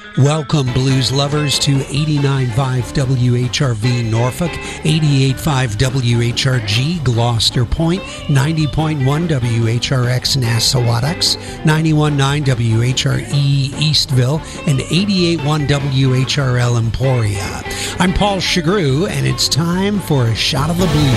Welcome, blues lovers, to 89.5 WHRV Norfolk, 88.5 WHRG Gloucester Point, 90.1 WHRX Nassawadox, 91.9 WHRE Eastville, and 88.1 WHRL Emporia. I'm Paul Chagru, and it's time for a shot of the blues.